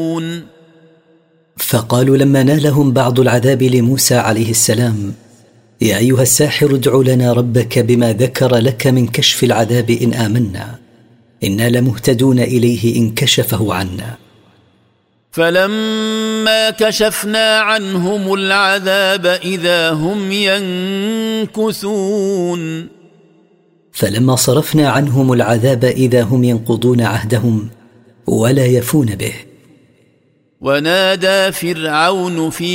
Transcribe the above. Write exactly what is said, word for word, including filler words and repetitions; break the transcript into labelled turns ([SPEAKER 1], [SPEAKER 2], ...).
[SPEAKER 1] فقالوا لما نالهم بعض العذاب لموسى عليه السلام: يا أيها الساحر ادع لنا ربك بما ذكر لك من كشف العذاب إن آمنا إنا لمهتدون إليه إن كشفه عنا.
[SPEAKER 2] فلما كشفنا عنهم العذاب إذا هم ينكثون.
[SPEAKER 1] فلما صرفنا عنهم العذاب إذا هم ينقضون عهدهم ولا يفون به.
[SPEAKER 2] ونادى فرعون في